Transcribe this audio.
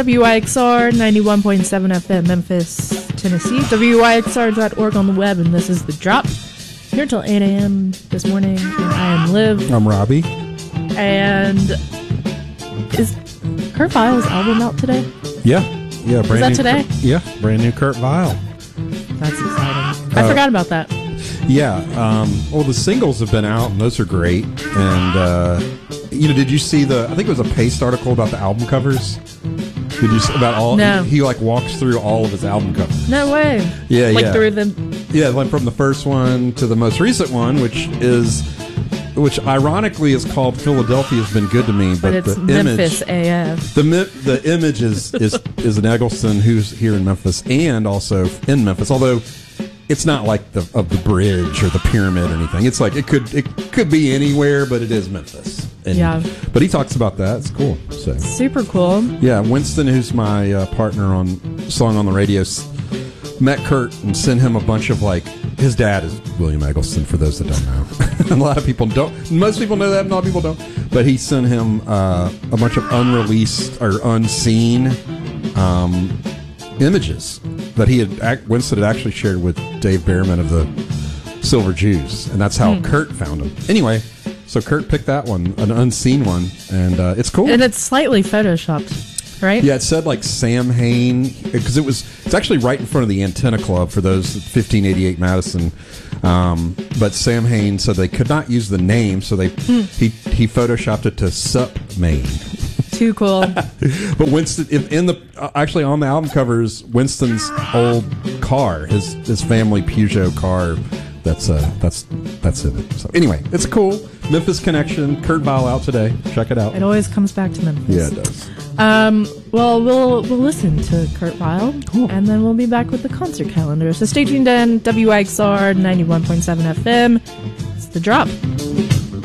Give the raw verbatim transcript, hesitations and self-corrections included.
W Y X R ninety-one point seven F M, Memphis, Tennessee. W Y X R dot org on the web, and this is The Drop. Here till eight a.m. this morning, and I am Liv. I'm Robbie. And is Kurt Vile's album out today? Yeah. Yeah, brand is that new today? Kurt, yeah, brand new Kurt Vile. That's exciting. I Uh, forgot about that. Yeah. Um, well, the singles have been out, and those are great. And, uh, you know, did you see the, I think it was a Paste article about the album covers? Did you see about all? No. He, he, like, walks through all of his album covers. No way. Yeah, like yeah. through the... Yeah, like from the first one to the most recent one, which is... Which ironically is called Philadelphia's Been Good to Me, but, But it's the Memphis image, A F. the mi- the image is, is is an Eggleston who's here in Memphis and also in Memphis. Although it's not like the of the bridge or the pyramid or anything. It's like it could it could be anywhere, but it is Memphis. And, Yeah. But he talks about that. It's cool. So Super cool. yeah, Winston, who's my uh, partner on Song on the Radio, s- met Kurt and sent him a bunch of like. His dad is William Eggleston, for those that don't know. A lot of people don't. Most people know that, and a lot of people don't. But he sent him uh, a bunch of unreleased or unseen um, images that he had. Act, Winston had actually shared with Dave Behrman of the Silver Jews, and that's how Hmm. Kurt found him. Anyway, so Kurt picked that one, an unseen one, and uh, it's cool. And it's slightly photoshopped. Right? Yeah, it said like Sam Hain because it was. It's actually right in front of the Antenna Club for those at fifteen eighty-eight Madison. Um, but Sam Hain said they could not use the name, so they Hmm. he he photoshopped it to Sup Maine. Too cool. But Winston, if in the uh, actually on the album covers, Winston's old car, his his family Peugeot car. That's uh that's that's in it. So anyway, it's cool. Memphis connection. Kurt Vile out today. Check it out. It always comes back to Memphis. Yeah, it does. Um, well, we'll we'll listen to Kurt Vile, Cool. and then we'll be back with the concert calendar. So stay tuned in. W I X R ninety-one point seven F M. It's The Drop.